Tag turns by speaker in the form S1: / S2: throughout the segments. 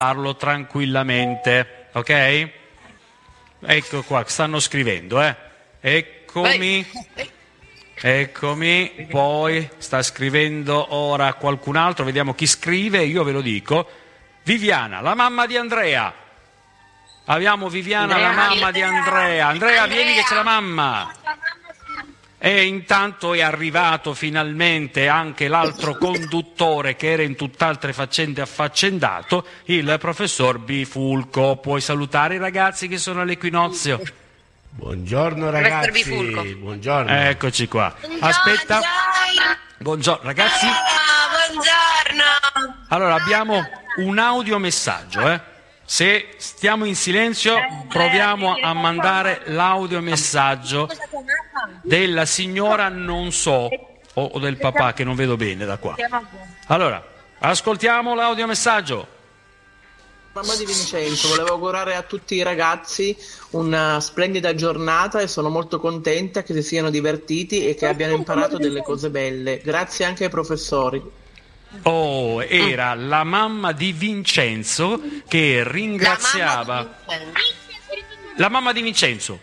S1: farlo tranquillamente, ok? Ecco qua, stanno scrivendo, Eccomi, eccomi, poi sta scrivendo ora qualcun altro, vediamo chi scrive, io ve lo dico. Viviana, la mamma di Andrea. Abbiamo Viviana, la mamma di Andrea. Andrea, vieni che c'è la mamma. E intanto è arrivato finalmente anche l'altro conduttore che era in tutt'altre faccende affaccendato, il professor Bifulco. Puoi salutare i ragazzi che sono all'equinozio?
S2: Buongiorno ragazzi, buongiorno.
S1: Eccoci qua. Aspetta. Buongiorno ragazzi.
S3: Buongiorno.
S1: Allora abbiamo un audiomessaggio, Se stiamo in silenzio proviamo a mandare l'audiomessaggio della signora non so o del papà che non vedo bene da qua. Allora, ascoltiamo l'audiomessaggio.
S4: Mamma di Vincenzo, volevo augurare a tutti i ragazzi una splendida giornata e sono molto contenta che si siano divertiti e che abbiano imparato delle cose belle. Grazie anche ai professori.
S1: Oh, era la mamma di Vincenzo che ringraziava la mamma di Vincenzo.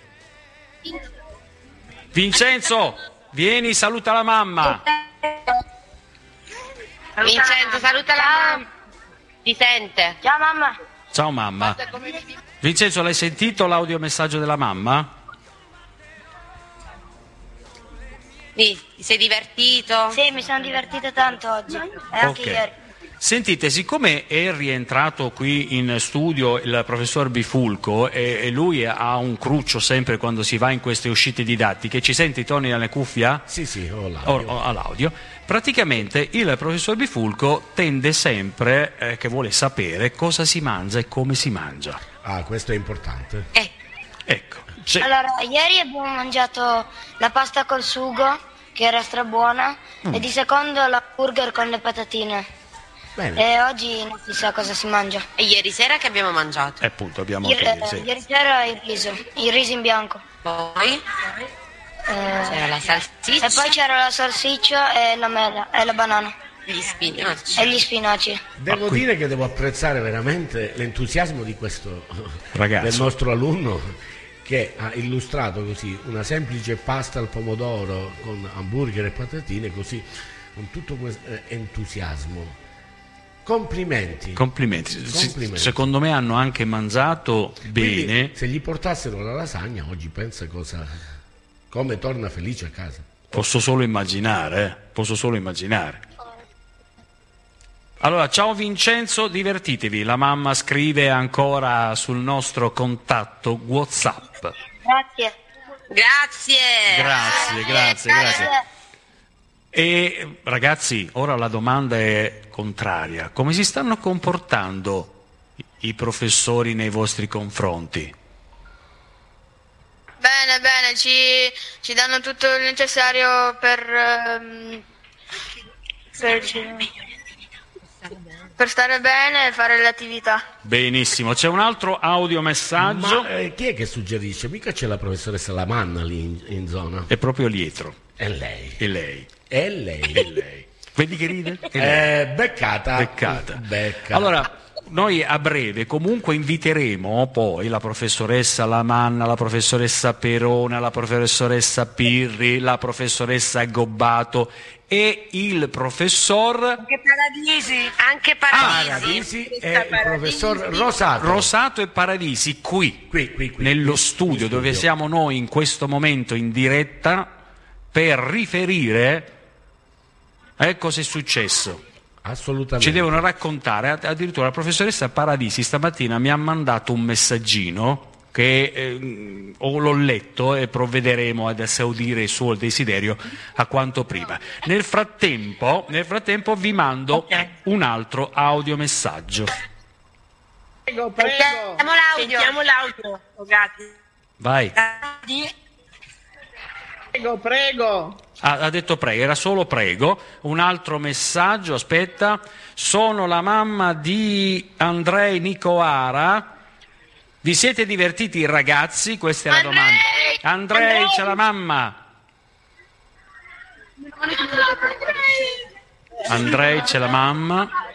S1: Vincenzo, vieni, saluta la mamma.
S3: Vincenzo, saluta la mamma. Ti sente? Ciao mamma.
S1: Ciao mamma. Vincenzo, l'hai sentito l'audiomessaggio della mamma?
S3: Sì, ti sei divertito?
S5: Sì, mi sono divertito tanto oggi e anche ieri.
S1: Sentite, siccome è rientrato qui in studio il professor Bifulco e lui ha un cruccio sempre quando si va in queste uscite didattiche, ci senti, Tony, nelle cuffia?
S2: Sì, ho l'audio.
S1: Ho l'audio. Praticamente il professor Bifulco tende sempre che vuole sapere cosa si mangia e come si mangia.
S2: Ah, questo è importante.
S1: Ecco.
S5: Allora, ieri abbiamo mangiato la pasta col sugo, che era strabuona, e di secondo la burger con le patatine.
S2: Bene.
S5: E oggi non si sa cosa si mangia.
S3: E ieri sera che abbiamo mangiato?
S1: Appunto, abbiamo
S5: Ieri sera il riso in bianco.
S3: Poi? C'era la salsiccia.
S5: E poi c'era la salsiccia e la mela e la banana.
S3: Gli spinaci.
S5: E gli spinaci.
S2: Devo dire che devo apprezzare veramente l'entusiasmo di questo
S1: ragazzo,
S2: del nostro alunno, che ha illustrato così una semplice pasta al pomodoro con hamburger e patatine, così con tutto questo entusiasmo. Complimenti.
S1: Secondo me hanno anche mangiato bene.
S2: Quindi, se gli portassero la lasagna oggi, pensa come torna felice a casa.
S1: Posso solo immaginare. Allora, ciao Vincenzo, divertitevi. La mamma scrive ancora sul nostro contatto WhatsApp. Grazie. E ragazzi, ora la domanda è contraria. Come si stanno comportando i professori nei vostri confronti?
S6: Bene, ci danno tutto il necessario per stare bene e fare le attività.
S1: Benissimo, c'è un altro audiomessaggio.
S2: Ma chi è che suggerisce? Mica c'è la professoressa Lamanna lì in zona?
S1: È proprio dietro.
S2: È lei.
S1: È lei. Vedi che ride?
S2: Beccata.
S1: Allora, noi a breve comunque inviteremo poi la professoressa Lamanna, la professoressa Perona, la professoressa Pirri, la professoressa Gobbato e il professor
S3: Anche Paradisi
S2: e il professor
S1: Rosato e Paradisi qui nello studio dove siamo noi in questo momento in diretta per riferire cosa è successo.
S2: Assolutamente.
S1: Ci devono raccontare, addirittura la professoressa Paradisi stamattina mi ha mandato un messaggino che l'ho letto e provvederemo ad esaudire il suo desiderio a quanto prima. Nel frattempo vi mando un altro audiomessaggio.
S6: Prego.
S3: Sentiamo l'audio. Grazie.
S1: Vai.
S6: Prego.
S1: Ha detto prego, era solo prego. Un altro messaggio, aspetta. Sono la mamma di Andrei Nicoara. Vi siete divertiti ragazzi? Questa è la domanda. Andrei, c'è la mamma. Andrei, c'è la mamma.